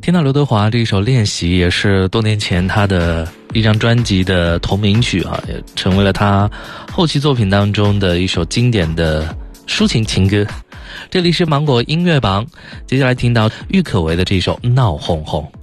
听到刘德华这一首《练习》，也是多年前他的一张专辑的同名曲啊，也成为了他后期作品当中的一首经典的抒情情歌。这里是芒果音乐榜，接下来听到郁可唯的这首《闹哄哄》。